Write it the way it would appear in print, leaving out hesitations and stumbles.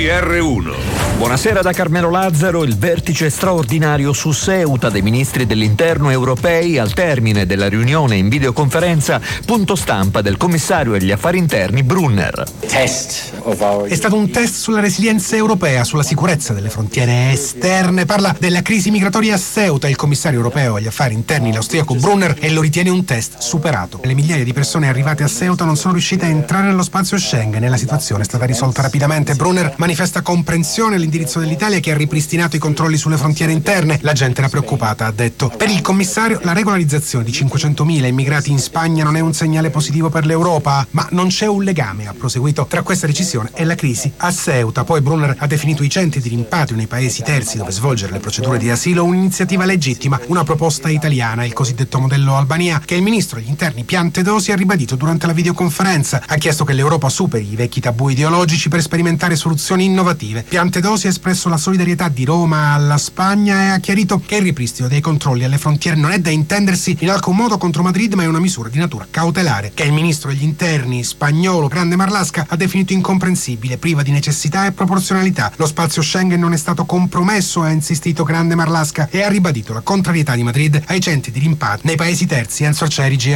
GR1. Buonasera da Carmelo Lazzaro. Il vertice straordinario su Ceuta dei ministri dell'interno europei al termine della riunione in videoconferenza, punto stampa del commissario agli affari interni Brunner. È stato un test sulla resilienza europea, sulla sicurezza delle frontiere esterne. Parla della crisi migratoria a Ceuta il commissario europeo agli affari interni, l'austriaco Brunner, e lo ritiene un test superato. Le migliaia di persone arrivate a Ceuta non sono riuscite a entrare nello spazio Schengen e la situazione è stata risolta rapidamente. Brunner manifesta comprensione all'indirizzo dell'Italia, che ha ripristinato i controlli sulle frontiere interne. La gente era preoccupata, ha detto. Per il commissario la regolarizzazione di 500.000 immigrati in Spagna non è un segnale positivo per l'Europa, ma non c'è un legame, ha proseguito, tra questa decisione e la crisi a Ceuta. Poi Brunner ha definito i centri di rimpatrio nei paesi terzi dove svolgere le procedure di asilo un'iniziativa legittima, una proposta italiana, il cosiddetto modello Albania, che il ministro degli interni Piantedosi ha ribadito durante la videoconferenza. Ha chiesto che l'Europa superi i vecchi tabù ideologici per sperimentare soluzioni innovative. Piantedosi ha espresso la solidarietà di Roma alla Spagna e ha chiarito che il ripristino dei controlli alle frontiere non è da intendersi in alcun modo contro Madrid, ma è una misura di natura cautelare che il ministro degli interni spagnolo Grande Marlaska ha definito incomprensibile, priva di necessità e proporzionalità. Lo spazio Schengen non è stato compromesso, ha insistito Grande Marlaska, e ha ribadito la contrarietà di Madrid ai centri di rimpatrio nei paesi terzi. Enzo Arcieri,